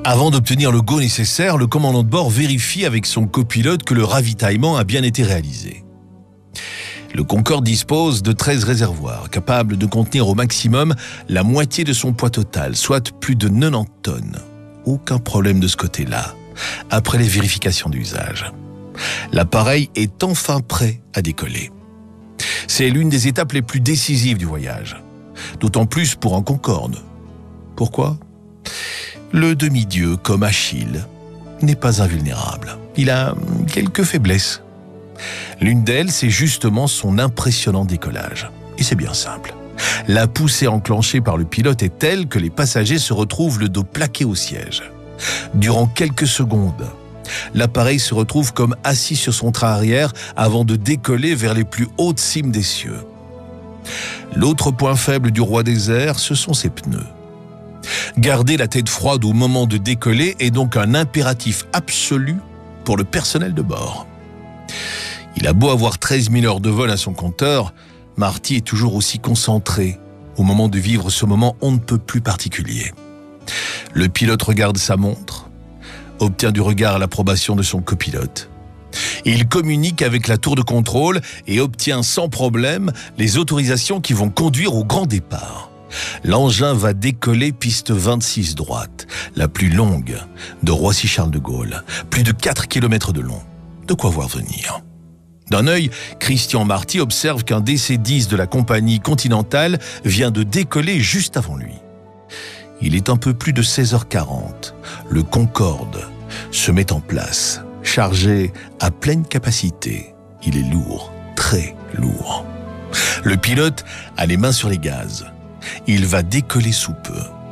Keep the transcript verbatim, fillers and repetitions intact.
Avant d'obtenir le go nécessaire, le commandant de bord vérifie avec son copilote que le ravitaillement a bien été réalisé. Le Concorde dispose de treize réservoirs, capables de contenir au maximum la moitié de son poids total, soit plus de quatre-vingt-dix tonnes. Aucun problème de ce côté-là, après les vérifications d'usage. L'appareil est enfin prêt à décoller. C'est l'une des étapes les plus décisives du voyage, d'autant plus pour un Concorde. Pourquoi ? Le demi-dieu, comme Achille, n'est pas invulnérable. Il a quelques faiblesses. L'une d'elles, c'est justement son impressionnant décollage. Et c'est bien simple. La poussée enclenchée par le pilote est telle que les passagers se retrouvent le dos plaqué au siège. Durant quelques secondes, l'appareil se retrouve comme assis sur son train arrière avant de décoller vers les plus hautes cimes des cieux. L'autre point faible du roi des airs, ce sont ses pneus. Garder la tête froide au moment de décoller est donc un impératif absolu pour le personnel de bord. Il a beau avoir treize mille heures de vol à son compteur, Marty est toujours aussi concentré au moment de vivre ce moment on ne peut plus particulier. Le pilote regarde sa montre, obtient du regard l'approbation de son copilote. Il communique avec la tour de contrôle et obtient sans problème les autorisations qui vont conduire au grand départ. L'engin va décoller piste vingt-six droite, la plus longue de Roissy-Charles de Gaulle, plus de quatre kilomètres de long. De quoi voir venir. D'un œil, Christian Marty observe qu'un D C dix de la compagnie Continentale vient de décoller juste avant lui. Il est un peu plus de seize heures quarante. Le Concorde se met en place, chargé à pleine capacité. Il est lourd, très lourd. Le pilote a les mains sur les gaz. Il va décoller sous peu.